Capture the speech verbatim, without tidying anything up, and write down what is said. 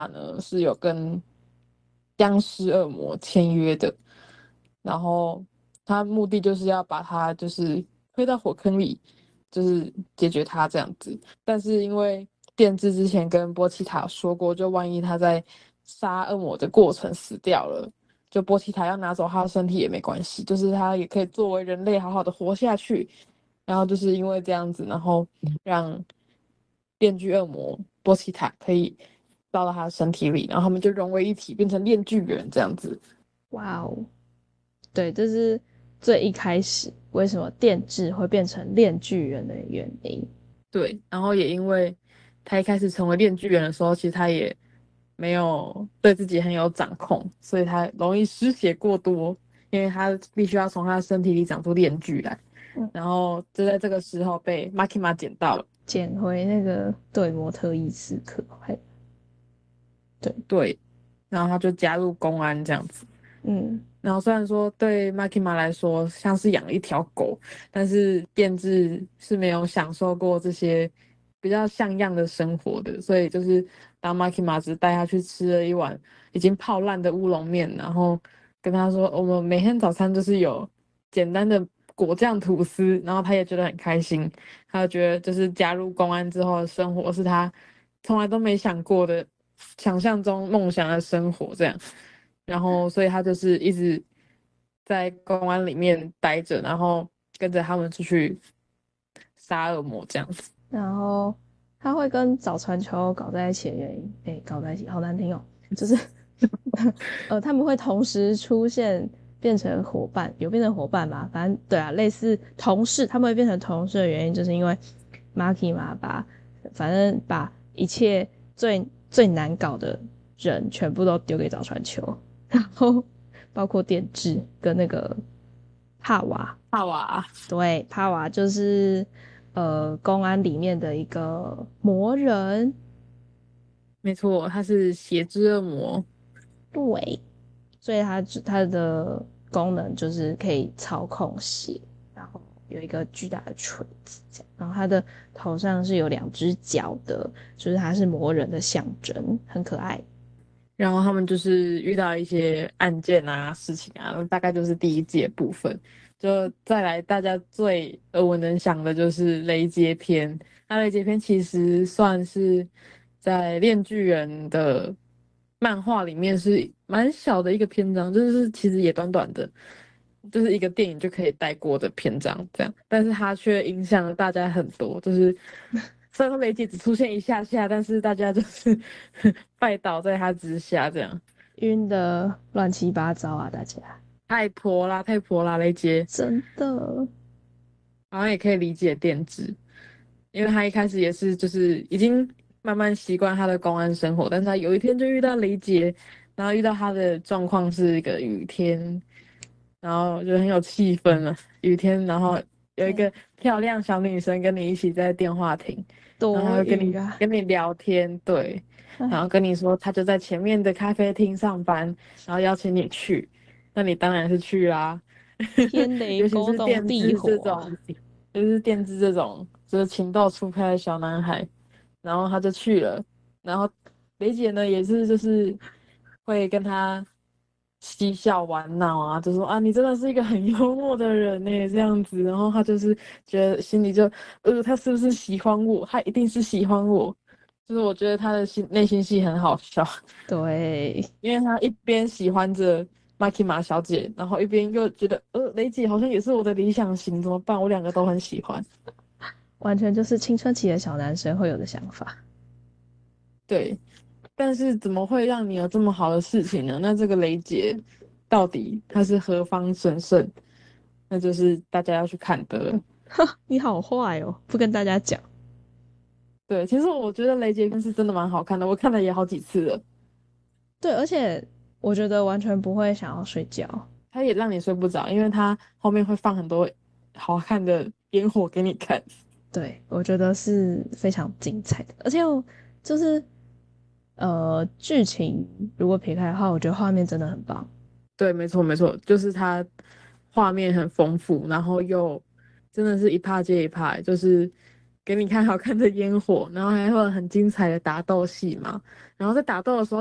呢是有跟僵尸恶魔签约的，然后他目的就是要把他就是推到火坑里，就是解决他这样子。但是因为电治之前跟波奇塔说过，就万一他在杀恶魔的过程死掉了，就波奇塔要拿走他的身体也没关系，就是他也可以作为人类好好的活下去。然后就是因为这样子，然后让电锯恶魔波奇塔可以到到他的身体里，然后他们就融为一体，变成链锯人这样子。 哇哦，对，这是最一开始为什么电锯会变成链锯人的原因。 对，然后也因为他一开始成为链锯人的时候，其实他也没有对自己很有掌控，所以他容易失血过多，因为他必须要从他的身体里长出链锯来。 嗯， 然后就在这个时候被 Makima 捡到了。 捡回那个对模特伊斯克，还对， 对，然后他就加入公安这样子。 嗯， 然后虽然说对 Makima 来说像是养了一条狗，但是电治是没有享受过这些比较像样的生活的，所以就是当 Makima 只带他去吃了一碗已经泡烂的乌龙面，然后跟他说我们每天早餐就是有简单的果酱吐司，然后他也觉得很开心，他就觉得就是加入公安之后的生活是他从来都没想过的，想象中梦想的生活这样。然后所以他就是一直在公安里面待着，然后跟着他们出去杀恶魔这样子。 然后他会跟早川秋搞在一起的原因，哎，搞在一起好难听哦，就是呃他们会同时出现变成伙伴，有变成伙伴吗？反正对啊，类似同事，他们会变成同事的原因，就是因为 Maki 嘛，把反正把一切最最难搞的人全部都丢给早川秋，然后包括电治跟那个帕瓦， 帕瓦， 对，帕瓦就是呃公安里面的一个魔人， 没错，他是血之恶魔。 对，所以它它的功能就是可以操控血，然后有一个巨大的锤子，这样，然后它的头上是有两只脚的，就是它是魔人的象征，很可爱。 然后他们就是遇到一些案件啊、事情啊，大概就是第一季的部分。就再来，大家最耳闻能详的就是雷杰篇。那雷杰篇其实算是在《链锯人》的漫画里面是蛮小的一个篇章，就是其实也短短的，就是一个电影就可以带过的篇章这样。但是它却影响了大家很多，就是虽然说雷杰只出现一下下，但是大家就是拜倒在他之下，这样。 晕的乱七八糟啊，大家太婆啦，太婆啦，雷杰真的， 好像也可以理解电子，因为他一开始也是就是已经慢慢习惯他的公安生活，但是他有一天就遇到雷杰，然后遇到他的状况是一个雨天，然后就很有气氛了。雨天，然后有一对， 个漂亮小女生跟你一起在电话亭，然后她多会跟你雨啊， 跟你聊天，对，然后哎， 跟你说她就在前面的咖啡厅上班，然后邀请你去，那你当然是去啦。 天雷尤其是勾动电治这地火啊， 种，就是电治这种就是情窦初开的小男孩，然后他就去了，然后雷姐呢也是就是会跟他嬉笑玩闹啊，就说啊你真的是一个很幽默的人呢这样子，然后他就是觉得心里就呃他是不是喜欢我？他一定是喜欢我，就是我觉得他的心内心戏很好笑。 对， 因为他一边喜欢着 Makima 小姐，然后一边又觉得，呃，雷姐好像也是我的理想型，怎么办？我两个都很喜欢。 完全就是青春期的小男生会有的想法。 对，但是怎么会让你有这么好的事情呢？那这个雷姐到底她是何方神圣？那就是大家要去看的了。 你好坏哦，不跟大家讲。 对，其实我觉得雷杰片是真的蛮好看的，我看了也好几次了。 对，而且我觉得完全不会想要睡觉。 它也让你睡不着，因为它后面会放很多好看的烟火给你看。 对，我觉得是非常精彩的，而且我就是呃，剧情如果撇开的话，我觉得画面真的很棒。 对，没错没错，就是它画面很丰富，然后又真的是一帕接一帕，就是给你看好看的烟火，然后还会有很精彩的打斗戏嘛。然后在打斗的时候。